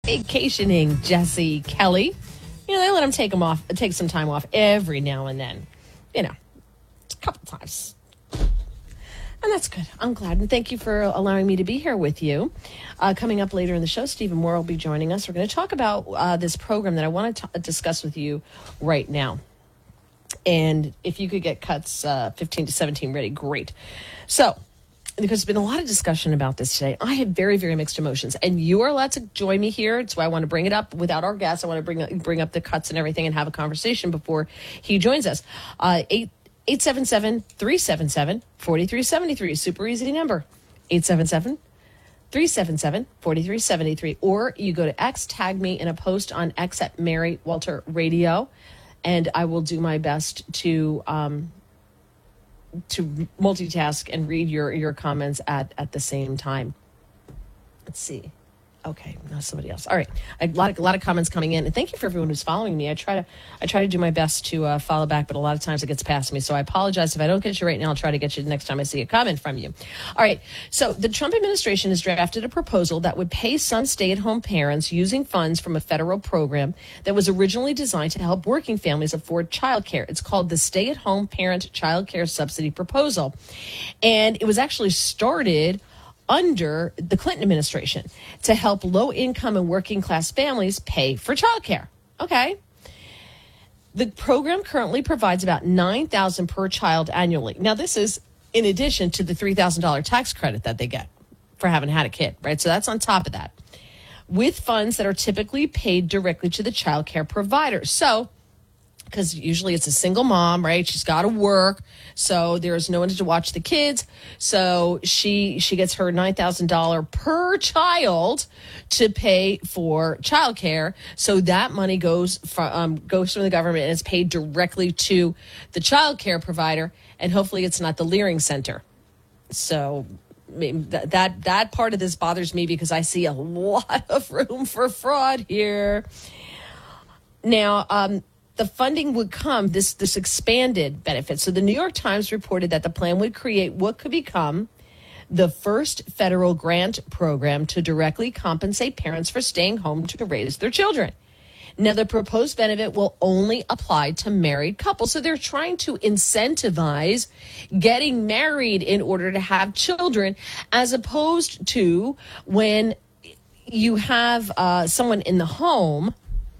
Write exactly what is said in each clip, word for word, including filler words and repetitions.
Vacationing, Jesse Kelly. You know, they let him take him off, take some time off every now and then. You know, a couple times. And that's good. I'm glad. And thank you for allowing me to be here with you. Uh, coming up later in the show, Stephen Moore will be joining us. We're going to talk about uh, this program that I want to t- discuss with you right now. And if you could get cuts uh, fifteen to seventeen ready, great. So, because there's been a lot of discussion about this today, I have very, very mixed emotions. And you are allowed to join me here. It's why I want to bring it up without our guests. I want to bring, bring up the cuts and everything and have a conversation before he joins us. Uh, eight eight seven seven, three seven seven, four three seven three. Super easy number. eight seven seven, three seven seven, four three seven three. Or you go to X, tag me in a post on X at Mary Walter Radio. And I will do my best to um, to multitask and read your, your comments at, at the same time. Let's see. Okay, now somebody else. All right, a lot of a lot of comments coming in, and thank you for everyone who's following me. I try to I try to do my best to uh, follow back, but a lot of times it gets past me. So I apologize if I don't get you right now. I'll try to get you the next time I see a comment from you. All right. So the Trump administration has drafted a proposal that would pay some stay-at-home parents using funds from a federal program that was originally designed to help working families afford childcare. It's called the Stay-at-Home Parent Child Care Subsidy Proposal, and it was actually started under the Clinton administration to help low-income and working-class families pay for childcare. Okay. The program currently provides about nine thousand dollars per child annually. Now, this is in addition to the three thousand dollars tax credit that they get for having had a kid, right? So that's on top of that, with funds that are typically paid directly to the childcare provider. So, because usually it's a single mom, right? She's got to work, so there's no one to watch the kids. So she she gets her nine thousand dollars per child to pay for childcare. So that money goes from um, goes from the government and is paid directly to the childcare provider. And hopefully it's not the Leering Center. So that that that part of this bothers me because I see a lot of room for fraud here. Now, um. The funding would come, this, this expanded benefit. So the New York Times reported that the plan would create what could become the first federal grant program to directly compensate parents for staying home to raise their children. Now, the proposed benefit will only apply to married couples. So they're trying to incentivize getting married in order to have children, as opposed to when you have uh, someone in the home.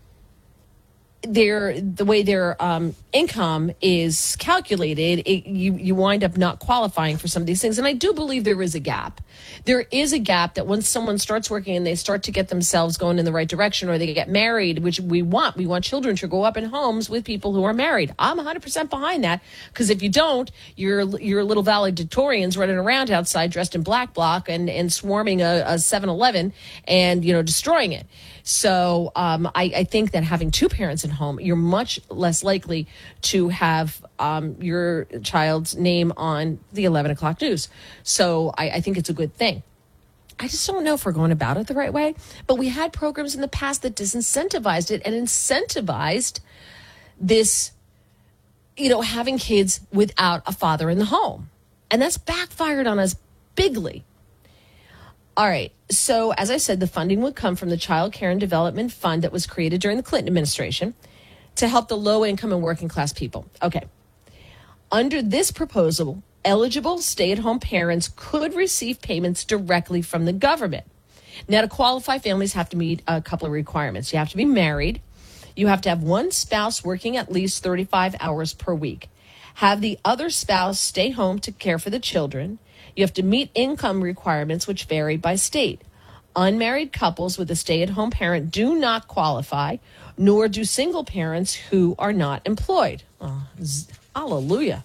Their the way their um, income is calculated, it, you you wind up not qualifying for some of these things. And I do believe there is a gap. There is a gap that once someone starts working and they start to get themselves going in the right direction, or they get married, which we want, we want children to grow up in homes with people who are married. I'm one hundred percent behind that, because if you don't, you're you're little valedictorians running around outside dressed in black bloc and and swarming a, a seven eleven and you know destroying it. So um, I, I think that having two parents at home, you're much less likely to have um, your child's name on the eleven o'clock news. So I, I think it's a good thing. I just don't know if we're going about it the right way. But we had programs in the past that disincentivized it and incentivized this, you know, having kids without a father in the home. And that's backfired on us bigly. All right. So, as I said, the funding would come from the Child Care and Development Fund that was created during the Clinton administration to help the low-income and working-class people. Okay. Under this proposal, eligible stay-at-home parents could receive payments directly from the government. Now, to qualify, families have to meet a couple of requirements. You have to be married. You have to have one spouse working at least thirty-five hours per week. Have the other spouse stay home to care for the children. You have to meet income requirements, which vary by state. Unmarried couples with a stay-at-home parent do not qualify, nor do single parents who are not employed. Oh, hallelujah.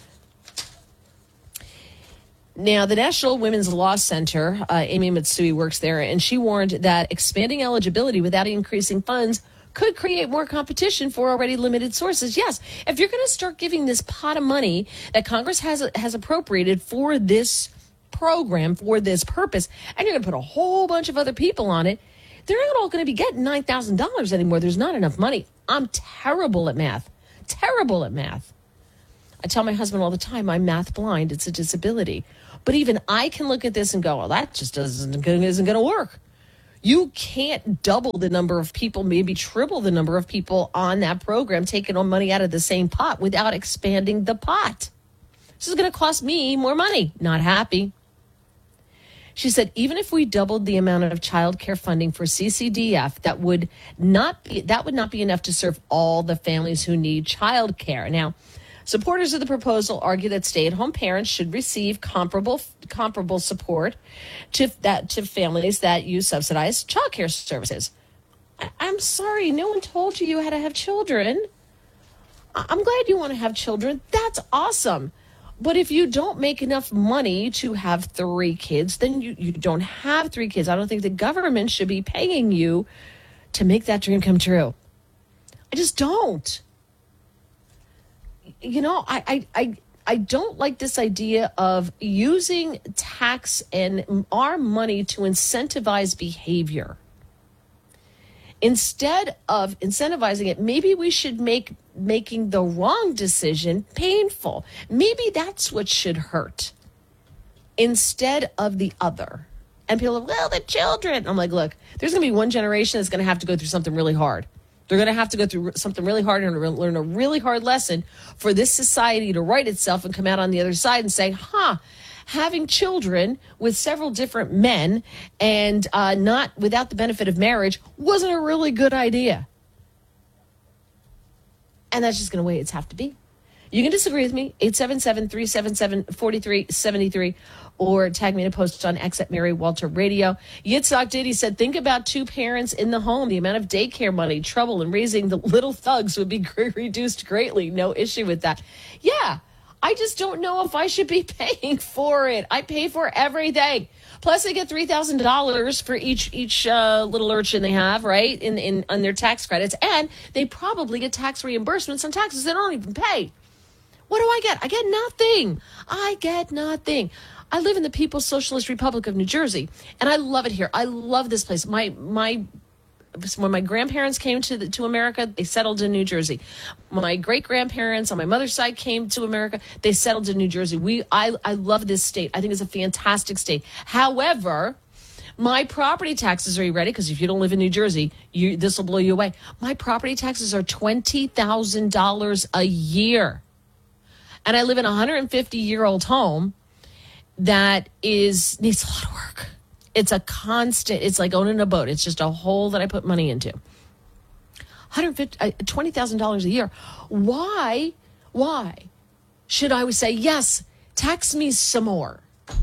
Now, the National Women's Law Center, uh, Amy Matsui works there, and she warned that expanding eligibility without increasing funds could create more competition for already limited sources. Yes, if you're going to start giving this pot of money that Congress has has appropriated for this program, for this purpose, and you're going to put a whole bunch of other people on it, they're not all going to be getting nine thousand dollars anymore. There's not enough money. I'm terrible at math. Terrible at math. I tell my husband all the time, I'm math blind. It's a disability. But even I can look at this and go, well, that just doesn't isn't going to work. You can't double the number of people, maybe triple the number of people on that program taking on money out of the same pot without expanding the pot. This is going to cost me more money. Not happy. She said, even if we doubled the amount of child care funding for C C D F, that would not be that would not be enough to serve all the families who need child care. Now, supporters of the proposal argue that stay-at-home parents should receive comparable comparable support to that to families that use subsidized child care services. I, I'm sorry, no one told you you had to have children. I, I'm glad you want to have children. That's awesome. But if you don't make enough money to have three kids, then you, you don't have three kids. I don't think the government should be paying you to make that dream come true. I just don't. You know, I, I, I, I don't like this idea of using tax and our money to incentivize behavior. Instead of incentivizing it, maybe we should make making the wrong decision painful. Maybe that's what should hurt instead of the other. And people are, well, the children. I'm like, look, there's going to be one generation that's going to have to go through something really hard. They're going to have to go through something really hard and learn a really hard lesson for this society to right itself and come out on the other side and say, huh, having children with several different men and uh, not without the benefit of marriage wasn't a really good idea. And that's just going to wait. It's have to be. You can disagree with me, eight seven seven, three seven seven, four three seven three, or tag me in a post on X at Mary Walter Radio. Yitzhak did. He said, think about two parents in the home. The amount of daycare money, trouble in raising the little thugs would be reduced greatly. No issue with that. Yeah, I just don't know if I should be paying for it. I pay for everything. Plus, they get three thousand dollars for each each uh, little urchin they have, right, in, in on their tax credits. And they probably get tax reimbursements on taxes they don't even pay. What do I get? I get nothing. I get nothing. I live in the People's Socialist Republic of New Jersey, and I love it here. I love this place. My my when my grandparents came to the, to America, they settled in New Jersey. My great grandparents on my mother's side came to America. They settled in New Jersey. We I I love this state. I think it's a fantastic state. However, my property taxes, are you ready? Because if you don't live in New Jersey, you this will blow you away. My property taxes are twenty thousand dollars a year. And I live in a one hundred fifty year old home that is needs a lot of work. It's a constant, it's like owning a boat. It's just a hole that I put money into. one hundred fifty, uh, twenty thousand dollars a year. Why, why should I say, yes, tax me some more?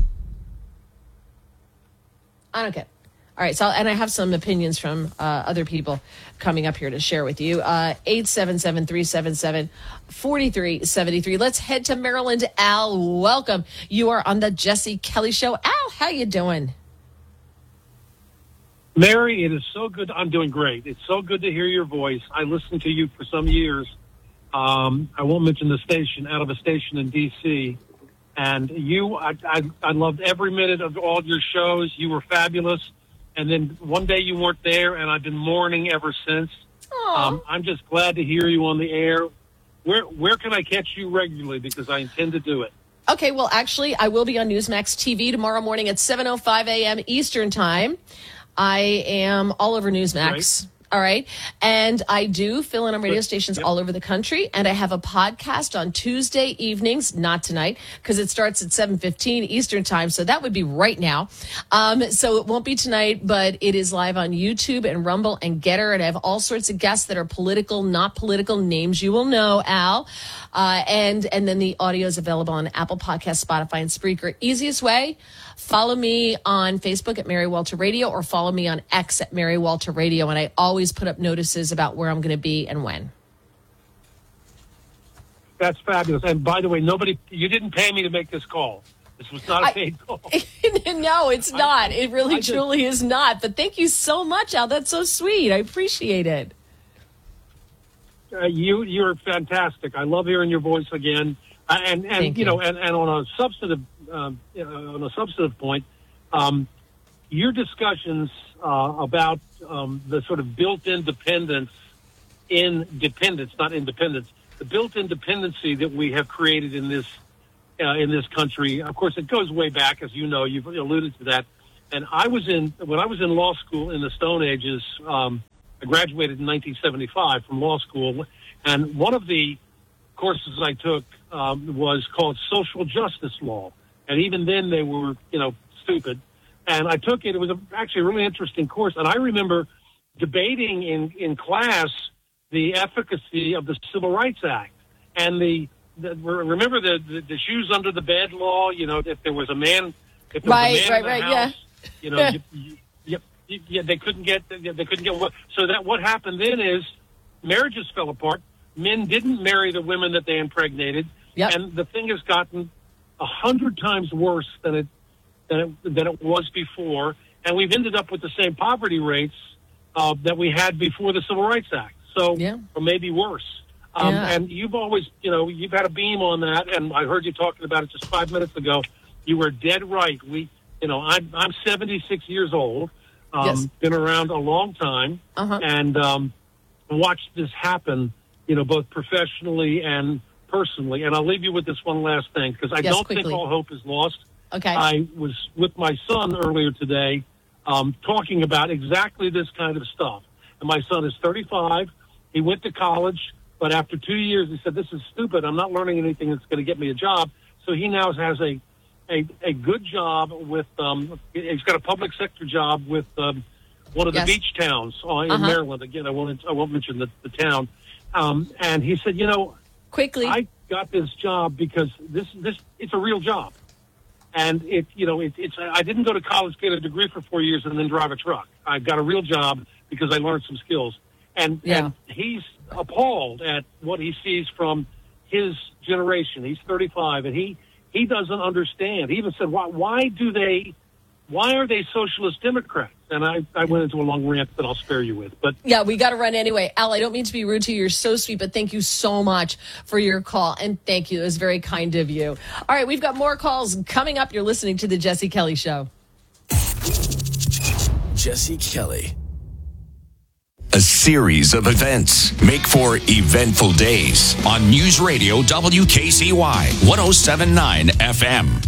I don't get it. All right, so and I have some opinions from uh, other people coming up here to share with you. Uh, eight seven seven, three seven seven, four three seven three. Let's head to Maryland. Al, welcome. You are on the Jesse Kelly Show. Al, how you doing? Mary, it is so good. I'm doing great. It's so good to hear your voice. I listened to you for some years. Um, I won't mention the station, out of a station in D C And you, I, I, I loved every minute of all your shows. You were fabulous. And then one day you weren't there, and I've been mourning ever since. Um, I'm just glad to hear you on the air. Where where can I catch you regularly? Because I intend to do it. Okay, well, actually, I will be on Newsmax T V tomorrow morning at seven oh five a.m. Eastern Time. I am all over Newsmax. Right. All right. And I do fill in on radio stations yep. all over the country. And I have a podcast on Tuesday evenings, not tonight, because it starts at seven fifteen Eastern Time. So that would be right now. Um, so it won't be tonight, but it is live on YouTube and Rumble and Getter. And I have all sorts of guests that are political, not political, names you will know, Al. Uh, and, and then the audio is available on Apple Podcasts, Spotify, and Spreaker. Easiest way, follow me on Facebook at Mary Walter Radio or follow me on X at Mary Walter Radio. And I always put up notices about where I'm going to be and when. That's fabulous. And by the way, nobody, you didn't pay me to make this call. This was not a paid call. No, it's not. I, it really, I just, truly is not. But thank you so much, Al. That's so sweet. I appreciate it. Uh, you, you're fantastic. I love hearing your voice again. Uh, and, and you, you know, and, and on a substantive, uh, on a substantive point, um, your discussions uh, about um, the sort of built-in dependence in dependence, not independence, the built-in dependency that we have created in this uh, in this country. Of course, it goes way back, as you know. You've alluded to that. And I was in, when I was in law school in the Stone Ages, um, I graduated in nineteen seventy-five from law school. And one of the courses I took um, was called social justice law. And even then they were, you know, stupid. And I took it. It was a, actually a really interesting course. And I remember debating in, in class the efficacy of the Civil Rights Act. And the, the remember the, the, the shoes under the bed law, you know, if there was a man, if there right, was a man right, in the right, house, yeah. you know, you, you, you, yeah, they couldn't get, they couldn't get what. So that what happened then is marriages fell apart. Men didn't marry the women that they impregnated. Yep. And the thing has gotten a hundred times worse than it, than it, than it was before. And we've ended up with the same poverty rates uh, that we had before the Civil Rights Act. So, yeah. or maybe worse. Um, yeah. And you've always, you know, you've had a beam on that. And I heard you talking about it just five minutes ago. You were dead right. We, you know, I'm, I'm seventy-six years old, um, yes. been around a long time, uh-huh. and um, watched this happen, you know, both professionally and personally. And I'll leave you with this one last thing, because I yes, don't quickly. think all hope is lost. Okay. I was with my son earlier today um, talking about exactly this kind of stuff. And my son is thirty-five. He went to college, but after two years, he said, this is stupid. I'm not learning anything that's going to get me a job. So he now has a a, a good job with, um, he's got a public sector job with um, one of the yes. beach towns uh, in uh-huh. Maryland. Again, I won't, I won't mention the, the town. Um, and he said, you know, quickly, I got this job because this, this, it's a real job. And it, you know, it, it's, I didn't go to college, get a degree for four years and then drive a truck. I got a real job because I learned some skills. And, yeah. and he's appalled at what he sees from his generation. He's thirty-five, and he, he doesn't understand. He even said, why, why do they, why are they socialist Democrats? And I, I went into a long rant that I'll spare you with. But yeah, we got to run anyway. Al, I don't mean to be rude to you. You're so sweet, but thank you so much for your call. And thank you. It was very kind of you. All right, we've got more calls coming up. You're listening to The Jesse Kelly Show. Jesse Kelly. A series of events make for eventful days on News Radio W K C Y one oh seven point nine F M.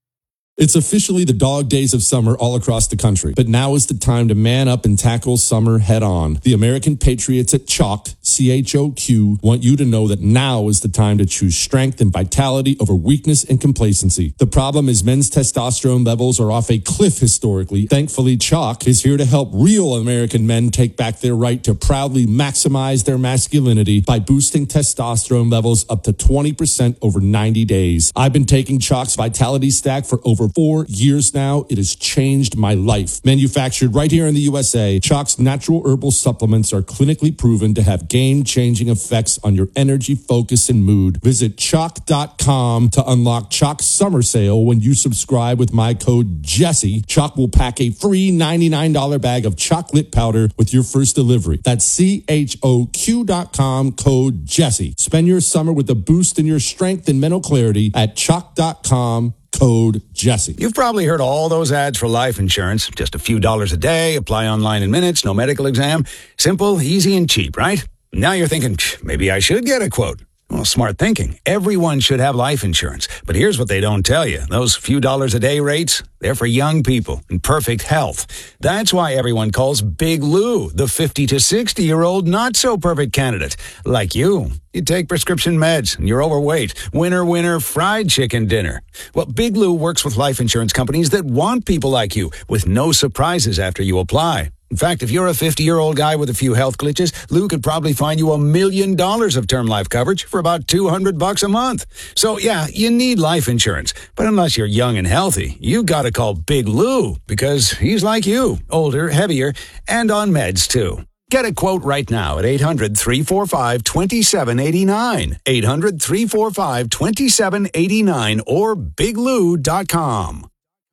It's officially the dog days of summer all across the country, but now is the time to man up and tackle summer head on. The American Patriots at Choq, C H O Q, want you to know that now is the time to choose strength and vitality over weakness and complacency. The problem is men's testosterone levels are off a cliff historically. Thankfully, Choq is here to help real American men take back their right to proudly maximize their masculinity by boosting testosterone levels up to twenty percent over ninety days. I've been taking Choq's Vitality Stack for over four years now. It has changed my life. Manufactured right here in the U S A, Choq's natural herbal supplements are clinically proven to have game-changing effects on your energy, focus, and mood. Visit choq dot com to unlock Choq's summer sale. When you subscribe with my code Jesse, Choq will pack a free ninety-nine dollars bag of chocolate powder with your first delivery. That's C H O Q dot com, code Jesse. Spend your summer with a boost in your strength and mental clarity at choq dot com. Code Jesse. You've probably heard all those ads for life insurance. Just a few dollars a day, apply online in minutes, no medical exam. Simple, easy, and cheap, right? Now you're thinking, maybe I should get a quote. Well, smart thinking. Everyone should have life insurance. But here's what they don't tell you. Those few dollars a day rates, they're for young people in perfect health. That's why everyone calls Big Lou the fifty to sixty-year-old not-so-perfect candidate. Like you. You take prescription meds and you're overweight. Winner, winner, fried chicken dinner. Well, Big Lou works with life insurance companies that want people like you with no surprises after you apply. In fact, if you're a fifty-year-old guy with a few health glitches, Lou could probably find you a million dollars of term life coverage for about two hundred bucks a month. So yeah, you need life insurance. But unless you're young and healthy, you gotta call Big Lou because he's like you, older, heavier, and on meds too. Get a quote right now at eight hundred, three four five, two seven eight nine, eight hundred, three four five, two seven eight nine, or big lou dot com.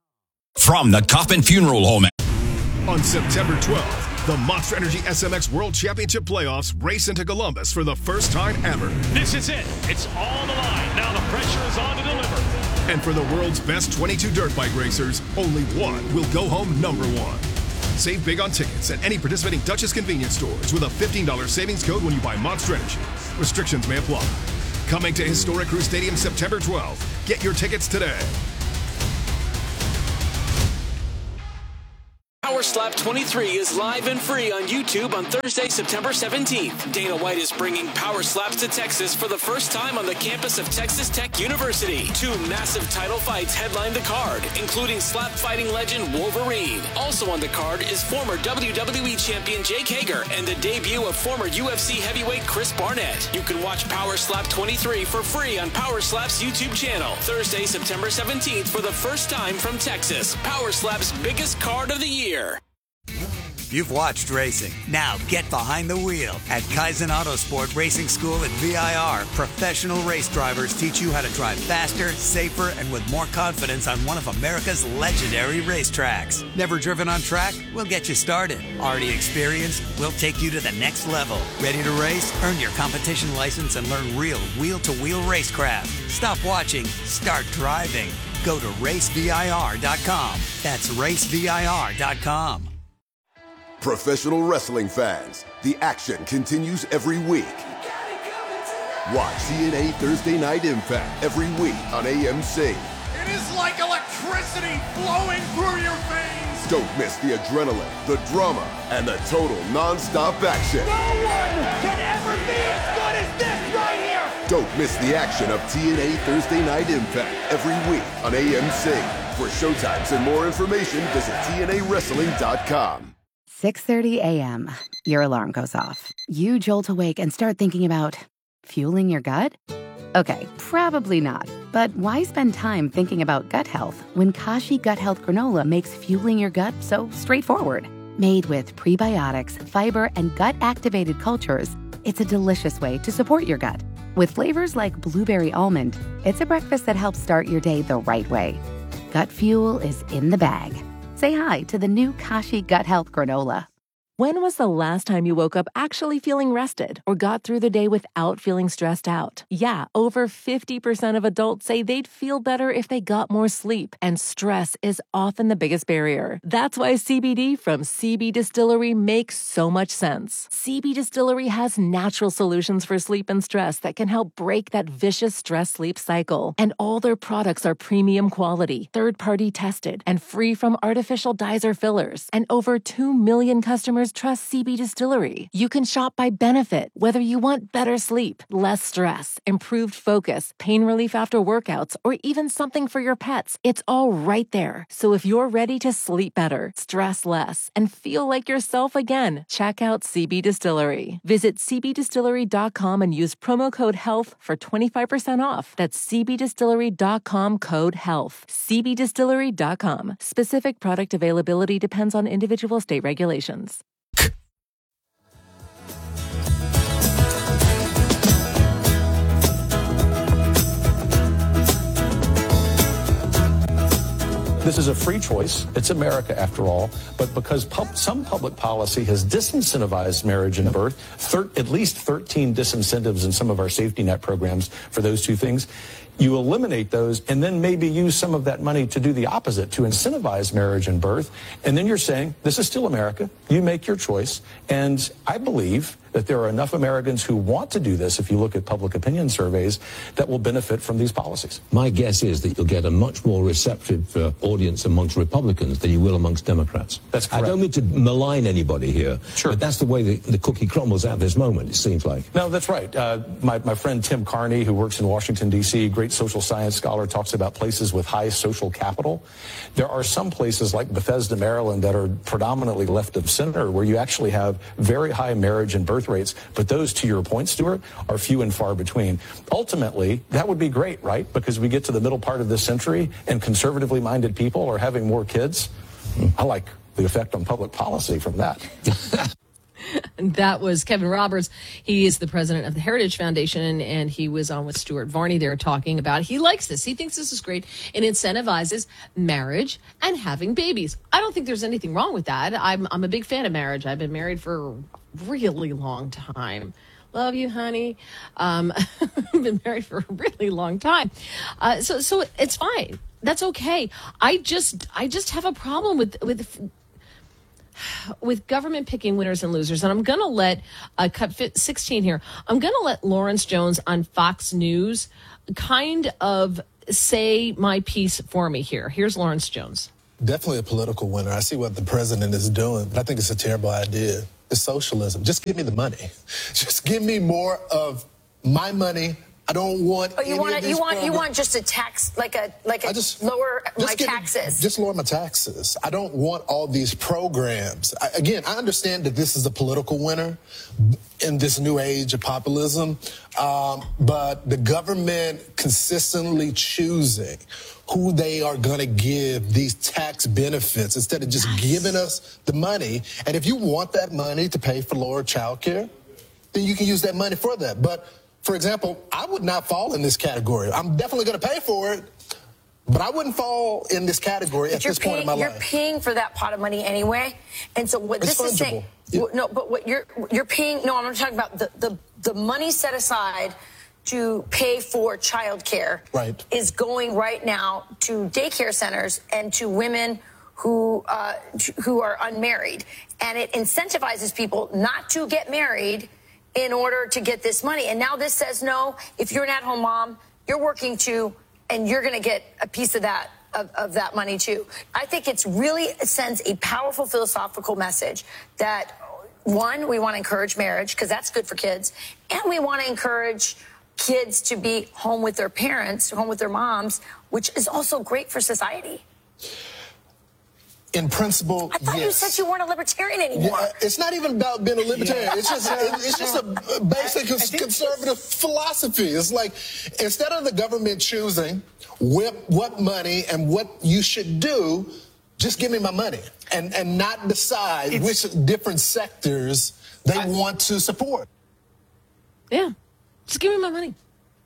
From the Coffin Funeral Home. On September twelfth, the Monster Energy S M X World Championship Playoffs race into Columbus for the first time ever. This is it. It's on the line. Now the pressure is on to deliver. And for the world's best twenty-two dirt bike racers, only one will go home number one. Save big on tickets at any participating Duchess convenience stores with a fifteen dollars savings code when you buy Monster Energy. Restrictions may apply. Coming to Historic Crew Stadium September twelfth. Get your tickets today. Power Slap twenty-three is live and free on YouTube on Thursday, September seventeenth. Dana White is bringing Power Slaps to Texas for the first time on the campus of Texas Tech University. Two massive title fights headline the card, including slap fighting legend Wolverine. Also on the card is former W W E champion Jake Hager and the debut of former U F C heavyweight Chris Barnett. You can watch Power Slap twenty-three for free on Power Slap's YouTube channel Thursday, September seventeenth for the first time from Texas. Power Slap's biggest card of the year. You've watched racing. Now get behind the wheel. At Kaizen Autosport Racing School at V I R, professional race drivers teach you how to drive faster, safer, and with more confidence on one of America's legendary racetracks. Never driven on track? We'll get you started. Already experienced? We'll take you to the next level. Ready to race? Earn your competition license and learn real wheel-to-wheel racecraft. Stop watching. Start driving. Go to race V I R dot com. That's race V I R dot com. Professional wrestling fans, the action continues every week. Watch T N A Thursday Night Impact every week on A M C. It is like electricity flowing through your veins. Don't miss the adrenaline, the drama, and the total non-stop action. No one can ever be as good as this right here. Don't miss the action of T N A Thursday Night Impact every week on A M C. For showtimes and more information, visit T N A wrestling dot com. six thirty a.m. Your alarm goes off. You jolt awake and start thinking about fueling your gut? Okay, probably not. But why spend time thinking about gut health when Kashi Gut Health Granola makes fueling your gut so straightforward? Made with prebiotics, fiber, and gut-activated cultures, it's a delicious way to support your gut. With flavors like blueberry almond, it's a breakfast that helps start your day the right way. Gut fuel is in the bag. Say hi to the new Kashi Gut Health Granola. When was the last time you woke up actually feeling rested or got through the day without feeling stressed out? Yeah, over fifty percent of adults say they'd feel better if they got more sleep, and stress is often the biggest barrier. That's why C B D from C B Distillery makes so much sense. C B Distillery has natural solutions for sleep and stress that can help break that vicious stress-sleep cycle. And all their products are premium quality, third-party tested, and free from artificial dyes or fillers. And over two million customers trust C B Distillery. You can shop by benefit, whether you want better sleep, less stress, improved focus, pain relief after workouts, or even something for your pets. It's all right there. So if you're ready to sleep better, stress less, and feel like yourself again, check out C B Distillery. Visit C B distillery dot com and use promo code HEALTH for twenty-five percent off. That's C B distillery dot com code HEALTH. C B distillery dot com. Specific product availability depends on individual state regulations. This is a free choice. It's America, after all. But because pub- some public policy has disincentivized marriage and birth, thir- at least thirteen disincentives in some of our safety net programs for those two things, you eliminate those and then maybe use some of that money to do the opposite, to incentivize marriage and birth. And then you're saying, this is still America. You make your choice. And I believe that there are enough Americans who want to do this, if you look at public opinion surveys, that will benefit from these policies. My guess is that you'll get a much more receptive uh, audience amongst Republicans than you will amongst Democrats. That's correct. I don't mean to malign anybody here, sure, but that's the way the, the cookie crumbles at this moment, it seems like. No, that's right. Uh, my, my friend Tim Carney, who works in Washington, D C, great social science scholar, talks about places with high social capital. There are some places like Bethesda, Maryland, that are predominantly left of center, where you actually have very high marriage and birth rates. But those, to your point, Stuart, are few and far between. Ultimately, that would be great, right? Because we get to the middle part of this century and conservatively minded people are having more kids. I like the effect on public policy from that. And that was Kevin Roberts. He is the president of the Heritage Foundation, and he was on with Stuart Varney there talking about it. He likes this. He thinks this is great. It incentivizes marriage and having babies. I don't think there's anything wrong with that. I'm I'm a big fan of marriage. I've been married for a really long time. Love you, honey. Um, I've been married for a really long time. Uh, so so it's fine. That's okay. I just I just have a problem with with. with government picking winners and losers. And I'm going to let, uh, cut sixteen here, I'm going to let Lawrence Jones on Fox News kind of say my piece for me here. Here's Lawrence Jones. Definitely a political winner. I see what the president is doing, but I think it's a terrible idea. It's socialism. Just give me the money. Just give me more of my money. I don't want. Oh, you any want of a, these you want you programs. want just a tax like a like a just, lower just my give me- taxes. just lower my taxes. I don't want all these programs. I, again, I understand that this is a political winner in this new age of populism, um, but the government consistently choosing who they are going to give these tax benefits instead of just giving us the money. And if you want that money to pay for lower child care, then you can use that money for that. But for example, I would not fall in this category. I'm definitely going to pay for it, but I wouldn't fall in this category But at you're this point paying, in my you're life. paying for that pot of money anyway, and so what It's this is saying, fungible. Yeah. w- no, but what you're you're paying. No, I'm not talking about the the, the money set aside to pay for childcare. Right. Is going right now to daycare centers and to women who uh, t- who are unmarried, and it incentivizes people not to get married in order to get this money. And now this says, no, if you're an at-home mom, you're working too, and you're going to get a piece of that of, of that money too. I think it's really it sends a powerful philosophical message that, one, we want to encourage marriage because that's good for kids, and we want to encourage kids to be home with their parents, home with their moms, which is also great for society. In principle, I thought yes. you said you weren't a libertarian anymore. Yeah, it's not even about being a libertarian. It's just it's just a basic conservative philosophy. It's like instead of the government choosing what, what money and what you should do, just give me my money and, and not decide which different sectors they want to support. Yeah. Just give me my money.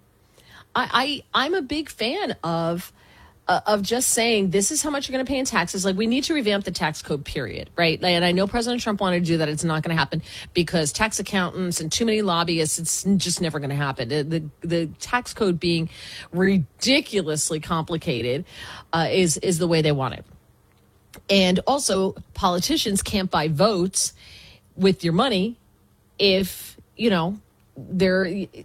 I, I I'm a big fan of uh, of just saying this is how much you're going to pay in taxes. Like we need to revamp the tax code, period, right? And I know President Trump wanted to do that. It's not going to happen because tax accountants and too many lobbyists. It's just never going to happen. The, the the tax code being ridiculously complicated uh, is is the way they want it. And also, politicians can't buy votes with your money if you know they're.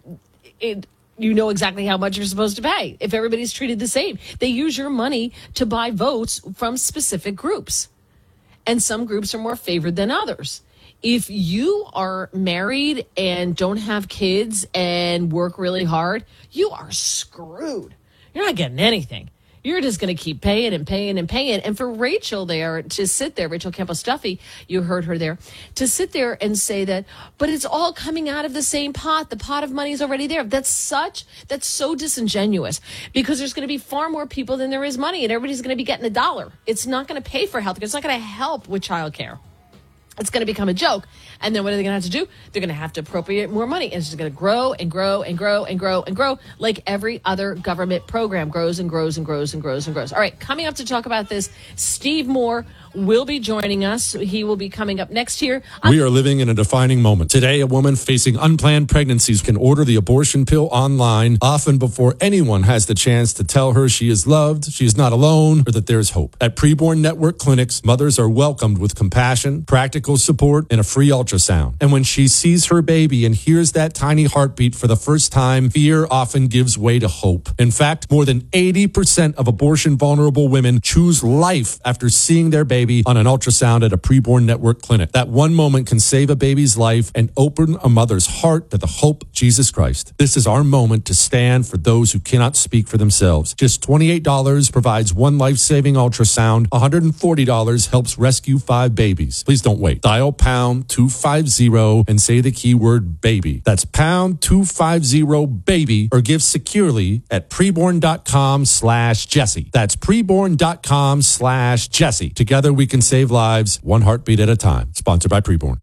It, you know exactly how much you're supposed to pay if everybody's treated the same. They use your money to buy votes from specific groups. And some groups are more favored than others. If you are married and don't have kids and work really hard, you are screwed. You're not getting anything. You're just going to keep paying and paying and paying. And for Rachel there to sit there, Rachel Campos-Duffy, you heard her there, to sit there and say that, but it's all coming out of the same pot. The pot of money is already there. That's such, that's so disingenuous because there's going to be far more people than there is money and everybody's going to be getting a dollar. It's not going to pay for health care. It's not going to help with childcare. It's going to become a joke. And then what are they going to have to do? They're going to have to appropriate more money. And it's just going to grow and grow and grow and grow and grow like every other government program grows and grows and grows and grows and grows. All right, coming up to talk about this, Steve Moore will be joining us. He will be coming up next here. We are living in a defining moment. Today, a woman facing unplanned pregnancies can order the abortion pill online, often before anyone has the chance to tell her she is loved, she is not alone, or that there is hope. At Preborn Network Clinics, mothers are welcomed with compassion, practical support, and a free ultrasound. And when she sees her baby and hears that tiny heartbeat for the first time, fear often gives way to hope. In fact, more than eighty percent of abortion-vulnerable women choose life after seeing their baby on an ultrasound at a Preborn Network clinic. That one moment can save a baby's life and open a mother's heart to the hope of Jesus Christ. This is our moment to stand for those who cannot speak for themselves. Just twenty-eight dollars provides one life-saving ultrasound. one hundred forty dollars helps rescue five babies. Please don't wait. Dial pound two fifty and say the keyword baby. That's pound two fifty baby or give securely at preborn.com slash Jesse. That's preborn.com slash Jesse. Together we can save lives one heartbeat at a time. Sponsored by Preborn.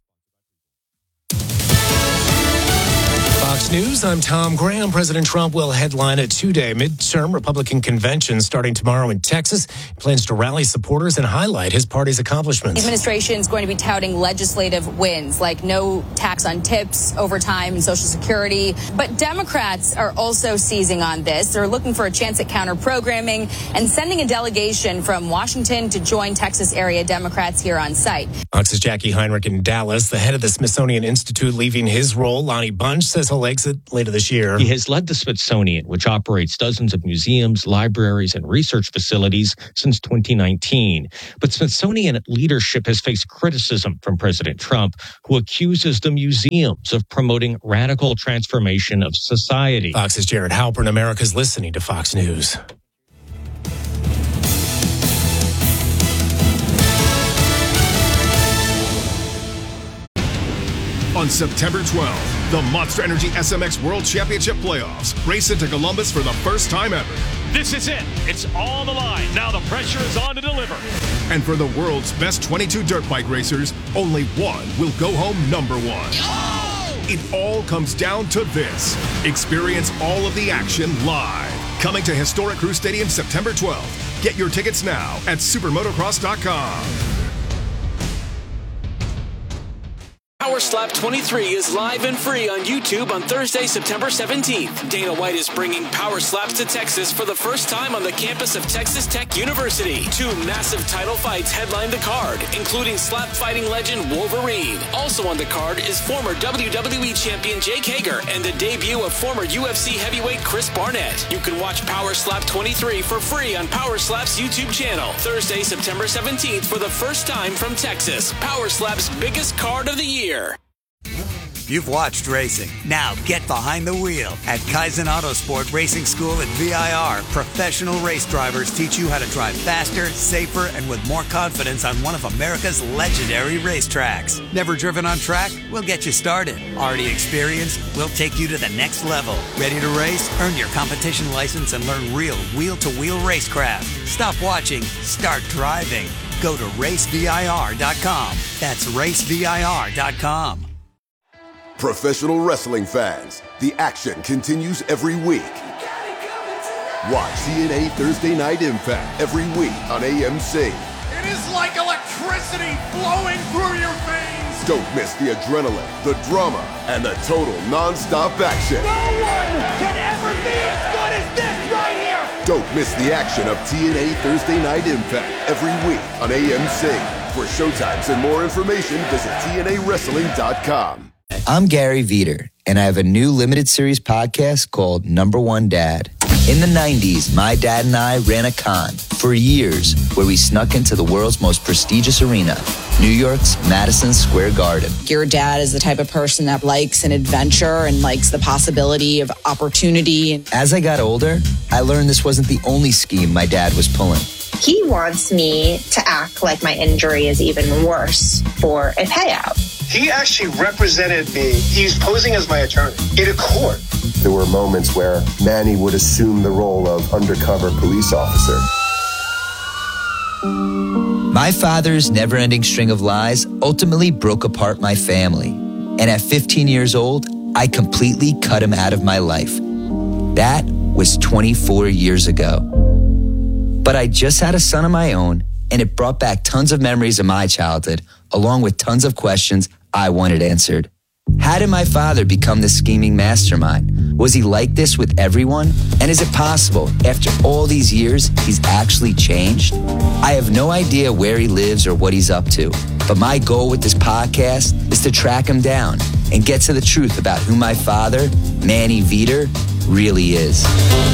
Fox News, I'm Tom Graham. President Trump will headline a two-day midterm Republican convention starting tomorrow in Texas. He plans to rally supporters and highlight his party's accomplishments. The administration is going to be touting legislative wins like no tax on tips, overtime, and Social Security. But Democrats are also seizing on this. They're looking for a chance at counter-programming and sending a delegation from Washington to join Texas area Democrats here on site. Fox's Jackie Heinrich in Dallas. The head of the Smithsonian Institute leaving his role, Lonnie Bunch, says he'll exit exit later this year. He has led the Smithsonian, which operates dozens of museums, libraries, and research facilities since twenty nineteen. But Smithsonian leadership has faced criticism from President Trump, who accuses the museums of promoting radical transformation of society. Fox's Jared Halpern. America's listening to Fox News. On September twelfth, the Monster Energy S M X World Championship Playoffs race into Columbus for the first time ever. This is it. It's all on the line. Now the pressure is on to deliver. And for the world's best twenty-two dirt bike racers, only one will go home number one. Oh! It all comes down to this. Experience all of the action live. Coming to historic Crew Stadium September twelfth. Get your tickets now at supermotocross dot com. Power Slap twenty-three is live and free on YouTube on Thursday, September seventeenth. Dana White is bringing Power Slaps to Texas for the first time on the campus of Texas Tech University. Two massive title fights headline the card, including slap fighting legend Wolverine. Also on the card is former W W E champion Jake Hager and the debut of former U F C heavyweight Chris Barnett. You can watch Power Slap twenty-three for free on Power Slap's YouTube channel. Thursday, September seventeenth for the first time from Texas. Power Slap's biggest card of the year. You've watched racing. Now get behind the wheel. At Kaizen Autosport Racing School at V I R, professional race drivers teach you how to drive faster, safer, and with more confidence on one of America's legendary racetracks. Never driven on track? We'll get you started. Already experienced? We'll take you to the next level. Ready to race? Earn your competition license and learn real wheel-to-wheel racecraft. Stop watching. Start driving. Go to race V I R dot com. That's race V I R dot com. Professional wrestling fans, the action continues every week. Watch T N A Thursday Night Impact every week on A M C. It is like electricity flowing through your veins. Don't miss the adrenaline, the drama, and the total non-stop action. No one can ever be as good as this right here. Don't miss the action of T N A Thursday Night Impact every week on A M C. For showtimes and more information, visit T N A wrestling dot com. I'm Gary Veter, and I have a new limited series podcast called Number One Dad. In the nineties, my dad and I ran a con for years where we snuck into the world's most prestigious arena, New York's Madison Square Garden. Your dad is the type of person that likes an adventure and likes the possibility of opportunity. As I got older, I learned this wasn't the only scheme my dad was pulling. He wants me to act like my injury is even worse for a payout. He actually represented me. He was posing as my attorney in a court. There were moments where Manny would assume the role of undercover police officer. My father's never-ending string of lies ultimately broke apart my family. And at fifteen years old, I completely cut him out of my life. That was twenty-four years ago. But I just had a son of my own, and it brought back tons of memories of my childhood, along with tons of questions I wanted answered. How did my father become the scheming mastermind? Was he like this with everyone? And is it possible, after all these years, he's actually changed? I have no idea where he lives or what he's up to, but my goal with this podcast is to track him down and get to the truth about who my father, Manny Veter, really is.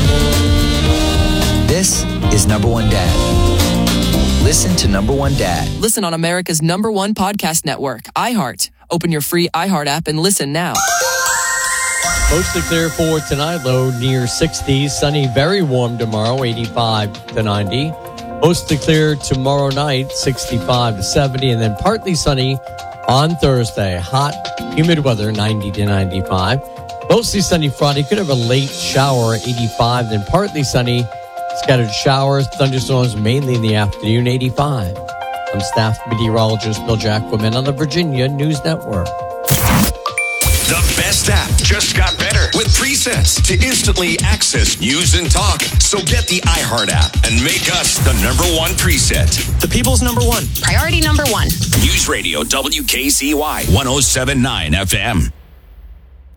This is Number One Dad. Listen to Number One Dad. Listen on America's number one podcast network, iHeart. Open your free iHeart app and listen now. Mostly clear for tonight, low near sixties. Sunny, very warm tomorrow, eighty-five to ninety. Mostly clear tomorrow night, sixty-five to seventy. And then partly sunny on Thursday. Hot, humid weather, ninety to ninety-five. Mostly sunny Friday. Could have a late shower, eighty-five. Then partly sunny. Scattered showers, thunderstorms mainly in the afternoon, eighty-five. I'm staff meteorologist Bill Jacquemin on the Virginia News Network. The best app just got better with presets to instantly access news and talk. So get the iHeart app and make us the number one preset. The people's number one. Priority number one. News Radio W K C Y one oh seven point nine F M.